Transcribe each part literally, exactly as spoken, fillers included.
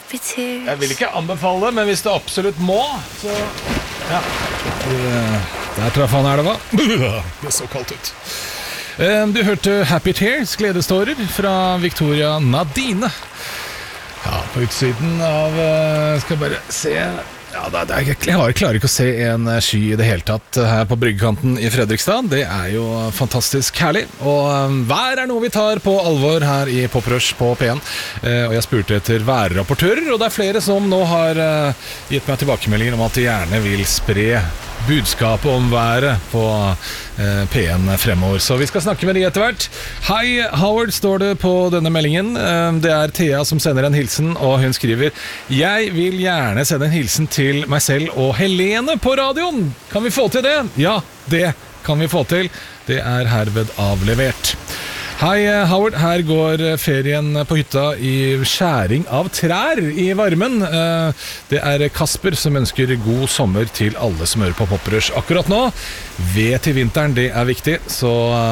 happy tears. Jeg vil ikke anbefale det, men hvis det absolutt må, så ja. Der traff han elva. Det så kaldt ut. Du hørte Happy Tears, gledestårer, fra Victoria Nadine. Ja, på utsiden av, skal bare se, ja, det er, jeg klarer ikke å se en sky i det hele tatt her på bryggekanten i Fredrikstad. Det er jo fantastisk herlig, og vær er noe vi tar på alvor her i Pop Rush på P en. Og jeg spurte etter værrapportører, og det er flere som nå har gitt meg tilbakemeldinger om at de gjerne vil spre budskapet om været på eh, P en fremover. Så vi skal snakke med de etter hvert. Hei, Howard, står det på denne meldingen. Eh, det er Thea som sender en hilsen, og hun skriver: Jeg vil gjerne sende en hilsen til meg selv og Helene på radioen. Kan vi få til det? Ja, det kan vi få til. Det er herved avlevert. Hei, Howard, her går ferien på hytta i skjæring av trær i varmen. Det er Kasper som ønsker god sommer til alle som hører på Pop Rush akkurat nå. Ved til vinteren, det er viktig, så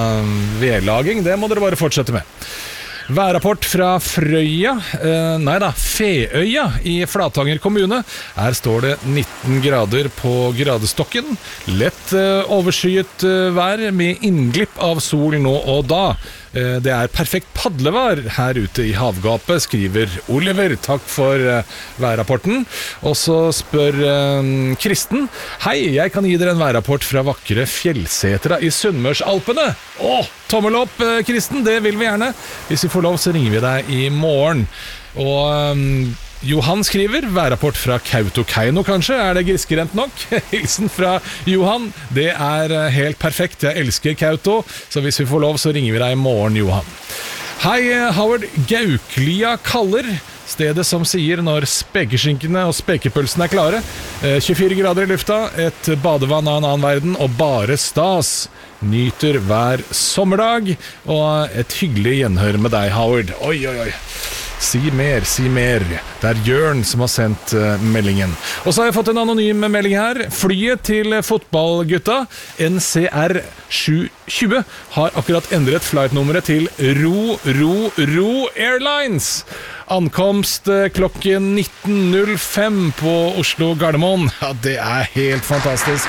vedlaging, det må dere bare fortsette med. Værrapport fra Frøya, eh, nei da, Feøya i Flatanger kommune. Her står det nitten grader på gradestokken. Lett eh, overskyet eh, vær med innglipp av sol nå og da. Eh, det er perfekt padlevær her ute i havgapet, skriver Oliver. Takk for eh, værrapporten. Og så spør eh, Kristen: Hei, jeg kan gi dere en værrapport fra vakre Fjellsetra i Sunnmørsalpene. Åh, tommel opp, eh, Kristen, det vil vi gjerne. Hvis vi får lov, så ringer vi deg i morgen. Og um, Johan skriver: værrapport fra Kautokeino, kanskje? Er det griskerent nok? Hilsen fra Johan. Det er helt perfekt. Jeg elsker Kauto, så hvis vi får lov, så ringer vi deg i morgen, Johan. Hei, Howard. Gauklia kaller. Stedet som sier når spekeskinkene og spekepølsene er klare. tjuefire grader i lufta, et badevann av en annen verden, og bare stas. Nyter hver sommerdag, og et hyggelig gjenhør med deg, Howard. Oi, oi, oi. Si mer, si mer. Det er Jørn som har sendt uh, meldingen. Og så har jeg fått en anonym melding her. Flyet til fotballgutta, N C R sju tjue, har akkurat endret flightnummeret til Ro, Ro, Ro Airlines. Ankomst uh, klokken nitten null fem på Oslo Gardermoen. Ja, det er helt fantastisk.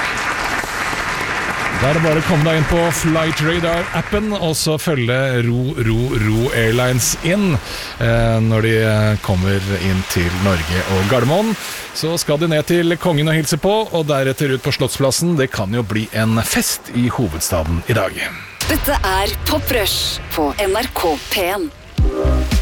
Da er det bare å komme deg inn på Flightradar-appen og så følge Ro, Ro, Ro Airlines inn eh, når de kommer inn til Norge og Gardermoen. Så skal de ned til kongen og hilse på, og deretter ut på Slottsplassen. Det kan jo bli en fest i hovedstaden i dag. Dette er Pop Rush på N R K P en.